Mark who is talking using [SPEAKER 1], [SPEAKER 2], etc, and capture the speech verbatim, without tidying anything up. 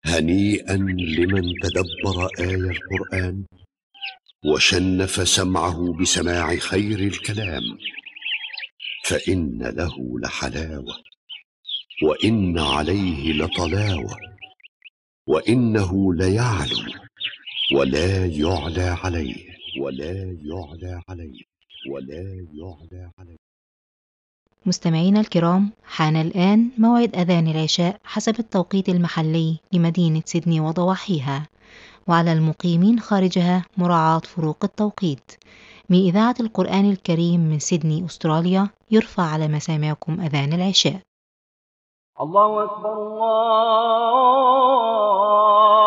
[SPEAKER 1] هنيئا لمن تدبر آي القرآن وشنف سمعه بسماع خير الكلام، فإن له لحلاوة وإن عليه لطلاوة، وإنه ليعلو ولا يعلى عليه ولا يعلى عليه ولا يعلى عليه.
[SPEAKER 2] مستمعينا الكرام، حان الآن موعد أذان العشاء حسب التوقيت المحلي لمدينة سيدني وضواحيها، وعلى المقيمين خارجها مراعاة فروق التوقيت. من إذاعة القرآن الكريم من سيدني أستراليا، يرفع على مسامعكم أذان العشاء.
[SPEAKER 3] الله أكبر الله